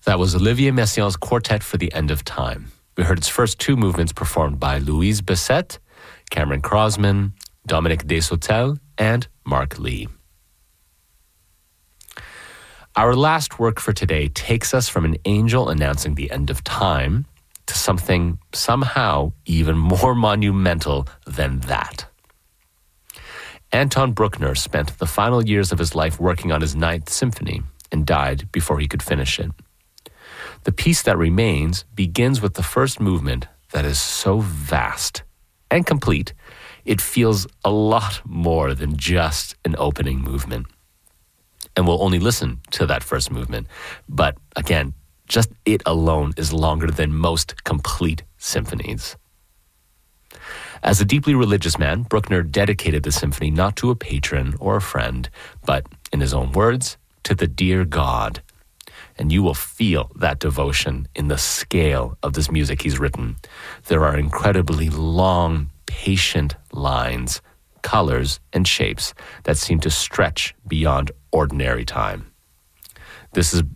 That was Olivier Messiaen's Quartet for the End of Time. We heard its first two movements performed by Louise Bessette, Cameron Crosman, Dominique Desautel, and Mark Lee. Our last work for today takes us from an angel announcing the end of time to something somehow even more monumental than that. Anton Bruckner spent the final years of his life working on his Ninth Symphony and died before he could finish it. The piece that remains begins with the first movement that is so vast and complete, it feels a lot more than just an opening movement. And we'll only listen to that first movement. But again, just it alone is longer than most complete symphonies. As a deeply religious man, Bruckner dedicated the symphony not to a patron or a friend, but, in his own words, to the dear God. And you will feel that devotion in the scale of this music he's written. There are incredibly long, patient lines, colors, and shapes that seem to stretch beyond ordinary time. This is